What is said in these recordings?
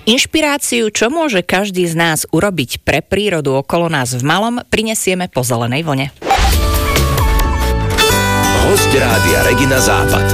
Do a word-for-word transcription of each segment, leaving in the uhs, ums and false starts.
Inšpiráciu, čo môže každý z nás urobiť pre prírodu okolo nás v malom, prinesieme po zelenej vlne. Hosť Rádia Regina Západ.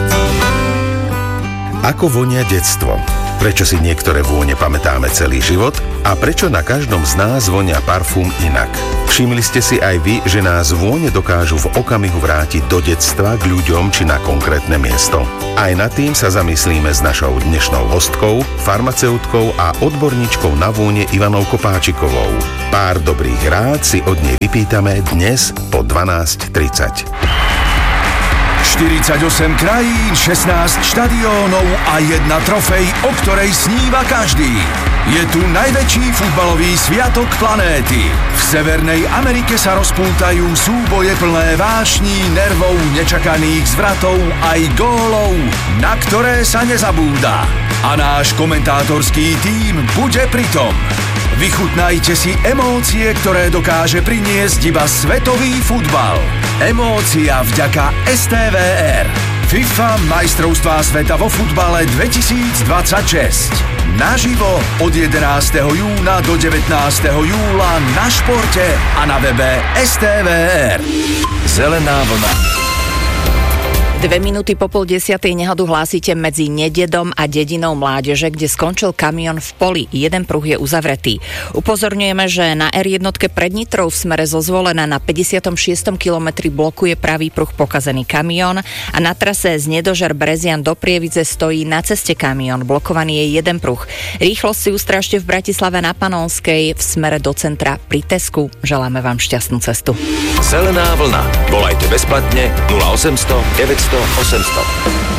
Ako vonia detstvo? Prečo si niektoré vône pamätáme celý život? A prečo na každom z nás vonia parfum inak? Všimli ste si aj vy, že nás vône dokážu v okamihu vrátiť do detstva k ľuďom či na konkrétne miesto? Aj nad tým sa zamyslíme s našou dnešnou hostkou, farmaceutkou a odborníčkou na vône Ivanou Kopáčikovou. Pár dobrých rád si od nej vypýtame dnes po dvanásť tridsať. štyridsaťosem krajín, šestnásť štadiónov a jedna trofej, o ktorej sníva každý. Je tu najväčší futbalový sviatok planéty. V Severnej Amerike sa rozpútajú súboje plné vášní, nervov, nečakaných zvratov aj gólov, na ktoré sa nezabúda. A náš komentátorský tím bude pritom. Vychutnajte si emócie, ktoré dokáže priniesť iba svetový futbal. Emócia vďaka es té vé er. FIFA majstrovstvá sveta vo futbale dvetisícdvadsaťšesť. Naživo od jedenásteho júna do devätnásteho júla na športe a na webe es té vé er. Zelená vlna. Dve minúty po pol desiatej nehodu hlásite medzi Nededom a dedinou Mládeže, kde skončil kamión v poli. Jeden pruh je uzavretý. Upozorňujeme, že na er jedna pred Nitrou v smere zo Zvolena na päťdesiatom šiestom kilometri blokuje pravý pruh pokazený kamión a na trase z Nedožer Brezian do Prievidze stojí na ceste kamión. Blokovaný je jeden pruh. Rýchlosť si ustrážte v Bratislave na Panonskej v smere do centra pri Tesku. Želáme vám šťastnú cestu. Zelená vlna. Volajte bezplatne nula osemsto deväťsto osemsto.